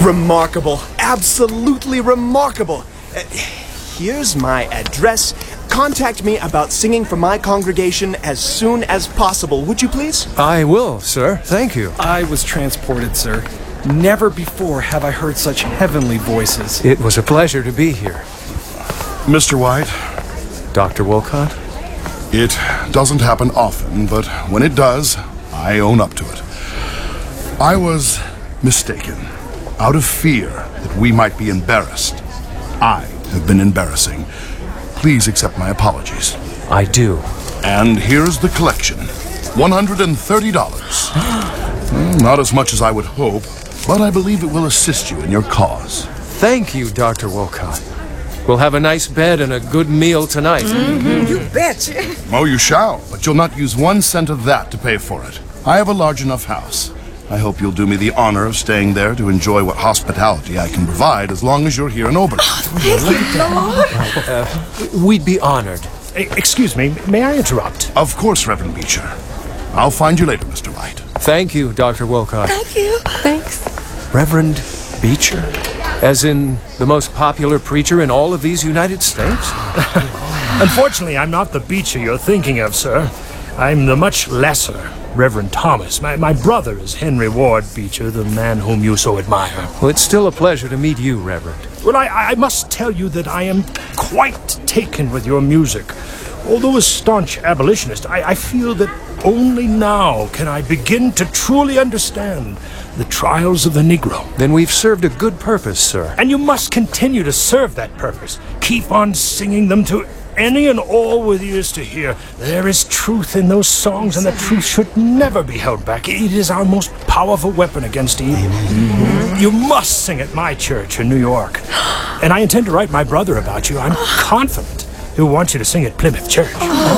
Remarkable. Absolutely remarkable. Here's my address. Contact me about singing for my congregation as soon as possible, would you please? I will, sir. Thank you. I was transported, sir. Never before have I heard such heavenly voices. It was a pleasure to be here. Mr. White, Dr. Wolcott? it doesn't happen often, but when it does, I own up to it. I was mistaken. Out of fear that we might be embarrassed. I have been embarrassing. Please accept my apologies. I do. And here's the collection. $130. Not as much as I would hope, but I believe it will assist you in your cause. Thank you, Dr. Wolcott. We'll have a nice bed and a good meal tonight. You betcha. Oh, you shall, but you'll not use 1 cent of that to pay for it. I have a large enough house. I hope you'll do me the honor of staying there to enjoy what hospitality I can provide as long as you're here in Oberlin. Thank you, Lord. We'd be honored. Excuse me, may I interrupt? Of course, Reverend Beecher. I'll find you later, Mr. White. Thank you, Dr. Wolcott. Thank you. Thanks. Reverend Beecher? As in the most popular preacher in all of these United States? Unfortunately, I'm not the Beecher you're thinking of, sir. I'm the much lesser Reverend Thomas. My brother is Henry Ward Beecher, the man whom you so admire. Well, it's still a pleasure to meet you, Reverend. Well, I must tell you that I am quite taken with your music. Although a staunch abolitionist, I feel that only now can I begin to truly understand the trials of the Negro. Then we've served a good purpose, sir. And you must continue to serve that purpose. Keep on singing them to any and all with ears to hear. There is truth in those songs, and the truth should never be held back. It is our most powerful weapon against evil. You must sing at my church in New York. And I intend to write my brother about you. I'm confident he'll want you to sing at Plymouth Church.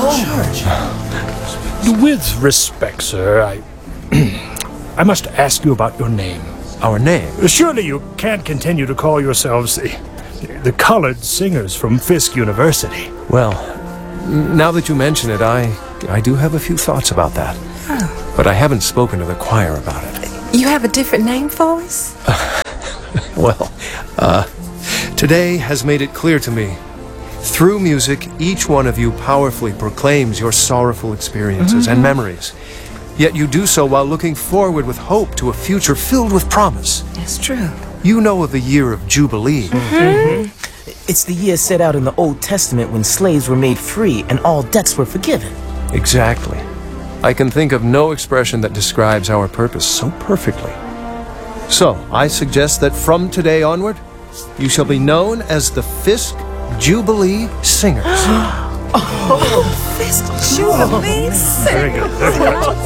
With respect, sir, I must ask you about your name. Our name? Surely you can't continue to call yourselves the colored singers from Fisk University. Well, now that you mention it, I do have a few thoughts about that. Oh. But I haven't spoken to the choir about it. You have a different name for us? Well, today has made it clear to me. Through music, each one of you powerfully proclaims your sorrowful experiences and memories. Yet you do so while looking forward with hope to a future filled with promise. That's true. You know of the year of Jubilee. It's the year set out in the Old Testament when slaves were made free and all debts were forgiven. Exactly. I can think of no expression that describes our purpose so perfectly. So, I suggest that from today onward, you shall be known as the Fisk Jubilee Singers. Fisk Jubilee Singers. Very good, very good.